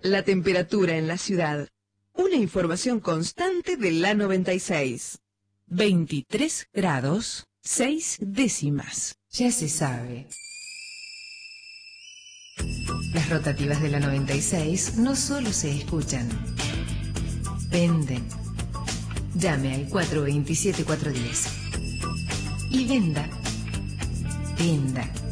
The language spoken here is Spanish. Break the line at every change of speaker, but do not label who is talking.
La temperatura en la ciudad. Una información constante de la 96.
23 grados, 6 décimas.
Ya se sabe. Las rotativas de la 96 no solo se escuchan, venden. Llame al 427-410. Y venda. Venda.